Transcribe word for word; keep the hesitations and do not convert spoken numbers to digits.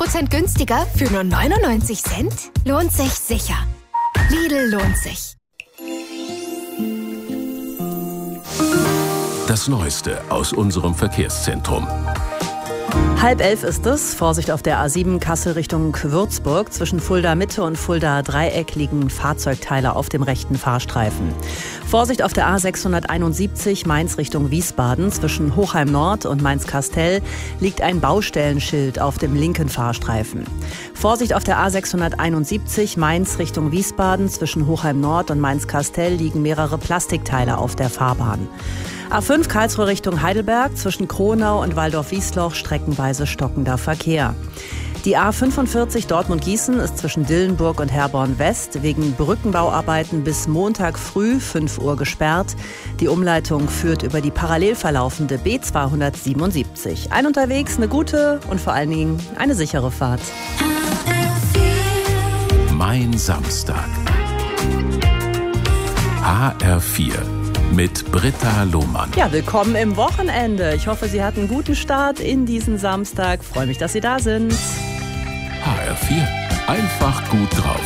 Prozent günstiger für nur neunundneunzig Cent? Lohnt sich sicher. Lidl lohnt sich. Das Neueste aus unserem Verkehrszentrum. Halb elf ist es. Vorsicht auf der A sieben Kassel Richtung Würzburg. Zwischen Fulda Mitte und Fulda Dreieck liegen Fahrzeugteile auf dem rechten Fahrstreifen. Vorsicht auf der A sechshunderteinundsiebzig Mainz Richtung Wiesbaden. Zwischen Hochheim Nord und Mainz-Kastel liegt ein Baustellenschild auf dem linken Fahrstreifen. Vorsicht auf der A sechshunderteinundsiebzig Mainz Richtung Wiesbaden. Zwischen Hochheim Nord und Mainz-Kastel liegen mehrere Plastikteile auf der Fahrbahn. A fünf Karlsruhe Richtung Heidelberg, zwischen Kronau und Waldorf-Wiesloch streckenweise stockender Verkehr. Die A fünfundvierzig Dortmund-Gießen ist zwischen Dillenburg und Herborn-West wegen Brückenbauarbeiten bis Montag früh fünf Uhr gesperrt. Die Umleitung führt über die parallel verlaufende B zweihundertsiebenundsiebzig. Ein unterwegs, eine gute und vor allen Dingen eine sichere Fahrt. Mein Samstag. H R vier. Mit Britta Lohmann. Ja, willkommen im Wochenende. Ich hoffe, Sie hatten einen guten Start in diesen Samstag. Freue mich, dass Sie da sind. H R vier. Einfach gut drauf.